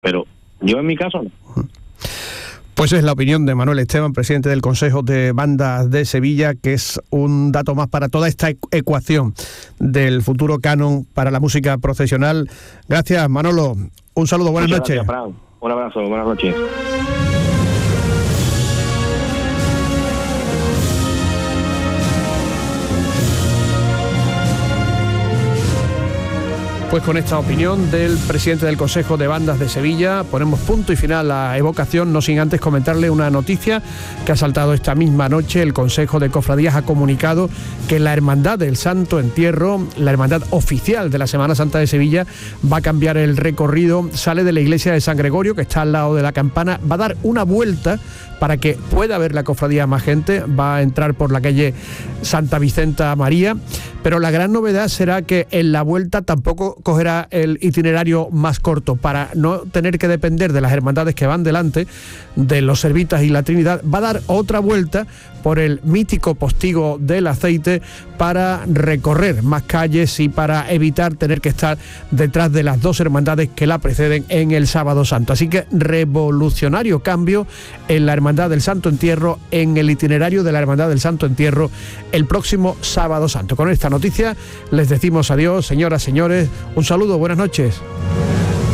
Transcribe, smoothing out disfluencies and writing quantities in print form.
pero yo en mi caso no. Pues es la opinión de Manuel Esteban, presidente del Consejo de Bandas de Sevilla, que es un dato más para toda esta ecuación del futuro canon para la música procesional. Gracias, Manolo. Un saludo, buenas noches. Gracias, Fran. Un abrazo, buenas noches. Pues con esta opinión del presidente del Consejo de Bandas de Sevilla ponemos punto y final a Evocación, no sin antes comentarle una noticia que ha saltado esta misma noche. El Consejo de Cofradías ha comunicado que la Hermandad del Santo Entierro, la hermandad oficial de la Semana Santa de Sevilla, va a cambiar el recorrido, sale de la iglesia de San Gregorio, que está al lado de la campana, va a dar una vuelta para que pueda ver la cofradía más gente, va a entrar por la calle Santa Vicenta María, pero la gran novedad será que en la vuelta tampoco cogerá el itinerario más corto, para no tener que depender de las hermandades que van delante, de los Servitas y la Trinidad. Va a dar otra vuelta por el mítico Postigo del Aceite para recorrer más calles y para evitar tener que estar detrás de las dos hermandades que la preceden en el Sábado Santo. Así que revolucionario cambio en la Hermandad del Santo Entierro, en el itinerario de la Hermandad del Santo Entierro el próximo Sábado Santo. Con esta noticia les decimos adiós, señoras, señores, un saludo, buenas noches.